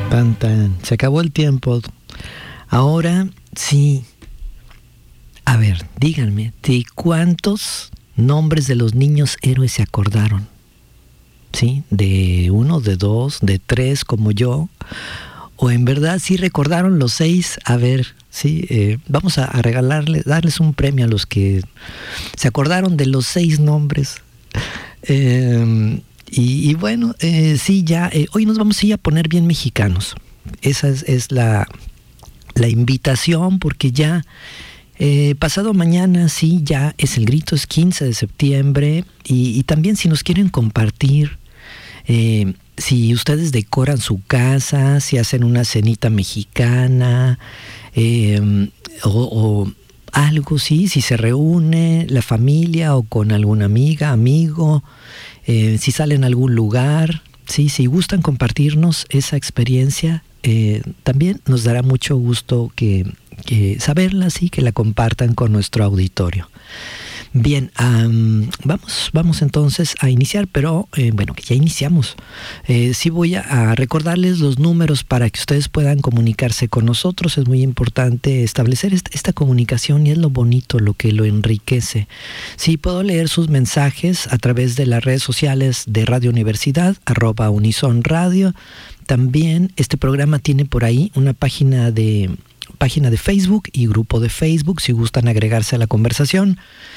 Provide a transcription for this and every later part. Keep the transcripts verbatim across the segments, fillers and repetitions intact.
Tan, tan. Se acabó el tiempo. Ahora sí. A ver, díganme, ¿de cuántos nombres de los niños héroes se acordaron? ¿Sí? ¿De uno, de dos, de tres como yo? ¿O en verdad sí recordaron los seis? A ver, sí, eh, vamos a, a regalarles, darles un premio a los que se acordaron de los seis nombres. Eh, y, y bueno, eh, sí, ya, eh, hoy nos vamos a ir a poner bien mexicanos. Esa es, es la, la invitación, porque ya eh, pasado mañana, sí, ya es el grito, es quince de septiembre. Y, y también si nos quieren compartir, eh, si ustedes decoran su casa, si hacen una cenita mexicana, eh, o, o algo, sí, si se reúne la familia o con alguna amiga, amigo, eh, si salen a algún lugar, sí, si gustan compartirnos esa experiencia, eh, también nos dará mucho gusto que, que saberla, sí, que la compartan con nuestro auditorio. Bien, um, vamos, vamos entonces a iniciar, pero eh, bueno, que ya iniciamos. Eh, sí voy a, a recordarles los números para que ustedes puedan comunicarse con nosotros. Es muy importante establecer esta, esta comunicación, y es lo bonito, lo que lo enriquece. Sí, puedo leer sus mensajes a través de las redes sociales de Radio Universidad, arroba Unison Radio. También este programa tiene por ahí una página de, página de Facebook y grupo de Facebook, si gustan agregarse a la conversación.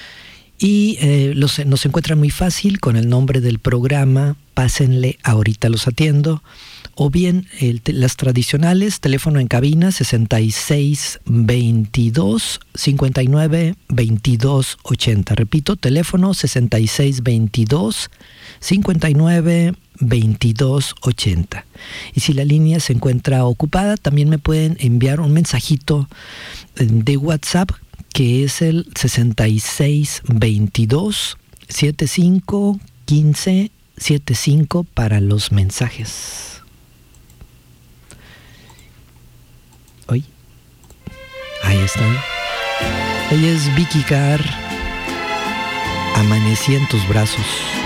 Y eh, los, nos encuentran muy fácil con el nombre del programa, pásenle, ahorita los atiendo. O bien el, las tradicionales, teléfono en cabina sesenta y seis veintidós cincuenta y nueve veintidós ochenta. Repito, teléfono sesenta y seis veintidós cincuenta y nueve veintidós ochenta. Y si la línea se encuentra ocupada, también me pueden enviar un mensajito de WhatsApp, que es el sesenta y seis veintidós setenta y cinco quince setenta y cinco para los mensajes. Hoy, ahí está. Ella es Vicky Carr. Amanecí en tus brazos.